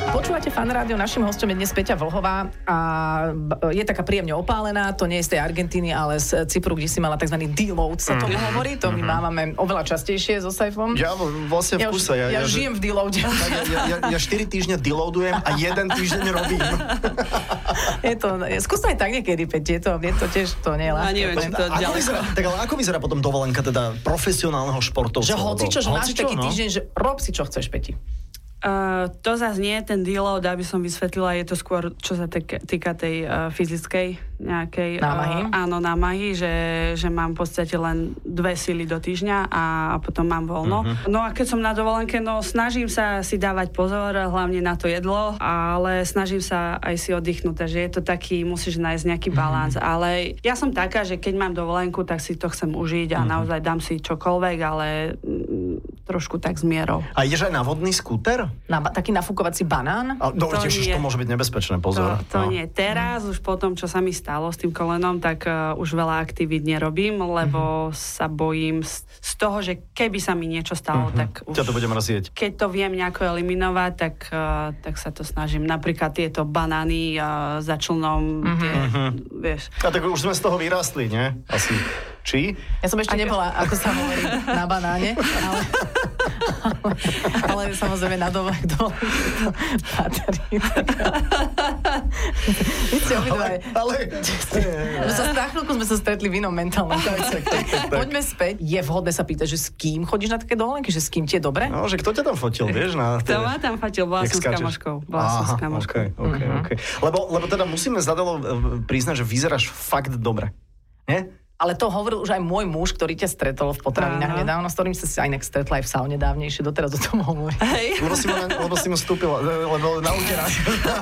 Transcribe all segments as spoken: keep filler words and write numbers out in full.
Počúvate Fan Rádio, našim hosťom je dnes Peťa Vlhová a je taká príjemne opálená, to nie je z tej Argentíny, ale z Cypru, kde si mala tzv. Deload, sa tomu hovorí, to my máme oveľa častejšie so Saifom. Ja vlastne v kuse. Ja, ja, ja žijem v deloade. Ja, ja, ja, ja štyri týždne deloadujem a jeden týždeň robím. Je to, skús to aj tak niekedy, Peť, je to, je to tiež, to nie je ľahké. A neviem, či to ďalej. Vyzerá, tak ale ako vyzerá potom dovolenka teda profesionálneho športovca? Že hoci čo, že máš taký no? týždeň, že rob si čo chceš, Peti. Uh, to zase nie je ten deload, aby som vysvetlila, je to skôr, čo sa týka, týka tej uh, fyzickej nejakej... Námahy? Uh, áno, námahy, že, že mám v podstate len dve sily do týždňa a, a potom mám voľno. Uh-huh. No a keď som na dovolenke, no snažím sa si dávať pozor, hlavne na to jedlo, ale snažím sa aj si oddychnúť, takže je to taký, musíš nájsť nejaký balans, uh-huh. ale ja som taká, že keď mám dovolenku, tak si to chcem užiť a uh-huh. naozaj dám si čokoľvek, ale mm, trošku tak s mierou. A ideš aj na vodný skúter? Na, taký nafúkovací banán? A, no, to, tiež, to môže byť nebezpečné, pozor. To, to no. nie. Teraz, mm. už po tom, čo sa mi stalo s tým kolenom, tak uh, už veľa aktivít nerobím, lebo mm. sa bojím z, z toho, že keby sa mi niečo stalo, mm-hmm. tak už... Ťa to budem mrzieť. Keď to viem nejako eliminovať, tak, uh, tak sa to snažím. Napríklad tieto banány uh, za člnom, mm-hmm. tie, vieš. A tak už sme z toho vyrástli, nie? Asi. Či? Ja som ešte Ak... nebola, ako sa hovorí, na banáne, ale... ale, ale samozrejme na dovolenku to patrí. Vy ste obidva. Ale... ale... sa na chvíľku sme sa stretli v inom mentálnom. Tak, tak, tak, tak. Poďme späť. Je vhodné sa pýtať, že s kým chodíš na také dovolenky? Že s kým ti je dobre? No, že kto ťa tam fotil, vieš? Na kto ma tam fotil? Bola som s kamoškou. Bola som s kamoškou. Okay, okay, uh-huh. okay. Lebo, lebo teda musíme zadalo priznať, že vyzeráš fakt dobre. Nie? Ale to hovoril už aj môj muž, ktorý ťa stretol v potravinách Aha. nedávno, s ktorým sa si aj inak stretla aj v saune dávnejšie, doteraz o tom hovorí. Hej. Lebo si mu, lebo si mu stúpila, lebo na uteráš.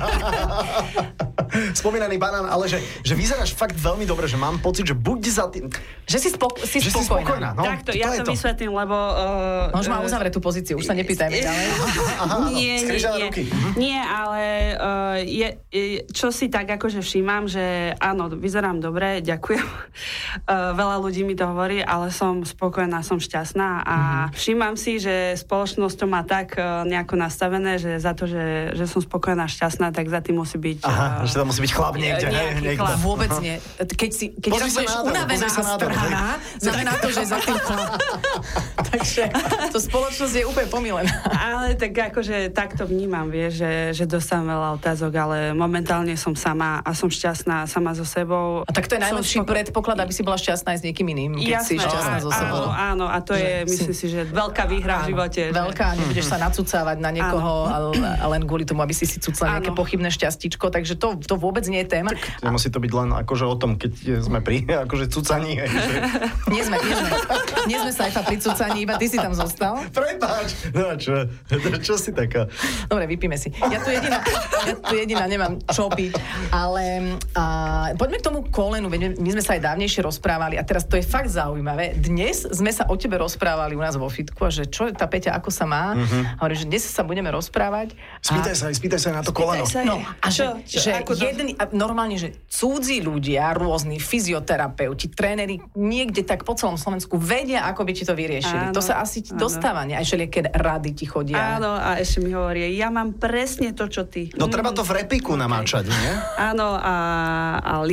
Spomínaný banán, ale že, že vyzeráš fakt veľmi dobre, že mám pocit, že buď za tým... Že si, spoko- si že spokojná. Si spokojná. No, Takto, ja to, to vysvetlím, lebo... Uh, no, už má uzavretú pozíciu, už sa nepýtajme ďalej. Aha, nie, nie, nie. ruky. Nie, ale uh, je, čo si tak akože všímam, že áno, vyzerám dobre, ďakujem. Uh, veľa ľudí mi to hovorí, ale som spokojná, som šťastná a mm-hmm. všímam si, že spoločnosť to má tak uh, nejako nastavené, že za to, že, že som spokojná, šťastná, tak za tým musí byť... Aha, uh, že tam musí byť chlap niekde. Niekde. Chlap. Vôbec nie. Keď si, keď raz budeš unavená a strhaná, znamená to, že za tým chlap. Takže to spoločnosť je úplne pomílená. Ale tak akože takto vnímam, vieš, že, že dostávam veľa otázok, ale momentálne som sama a som šťastná sama so sebou. A tak to je najlepší spoko- predpoklad, aby si bola šťastná aj s niekým iným, keď Jasné, si šťastná so sebou. Áno, áno, a to je, že myslím si, že veľká výhra v živote. Veľká, že... nebudeš sa nacucávať na niekoho a len kvôli tomu, aby si si cucla nejaké pochybné šťastíčko, takže to, to vôbec nie je téma. Tak nemusí to byť len akože o tom, keď sme pri akože cucaní. Nie sme, nie sme. Nie sme Saifa pri cucaní, iba ty si tam zostal. Prepáč. No čo, čo si taká? Dobre, vypíme si. Ja tu jediná, ja tu jediná nemám čo piť, ale a, poďme k tomu kolenu, my sme sa aj dávnejšie rozprávali a teraz to je fakt zaujímavé. Dnes sme sa o tebe rozprávali u nás vo fitku a že čo je tá Peťa, ako sa má. Uh-huh. Hovorím, že dnes sa budeme rozprávať. Spýtaj sa, spýtaj sa na to koleno. No, a čo, že, čo, že jedni, normálne, že cudzí ľudia, rôzni fyzioterapeuti, tréneri, niekde tak po celom Slovensku vedia, ako by ti to vyriešili. Áno, to sa asi áno. dostáva, ne? Aj všelijaké rady ti chodia. Áno, a ešte mi hovorí, ja mám presne to, čo ty. No treba to v repiku namáčať, nie? Áno, a, a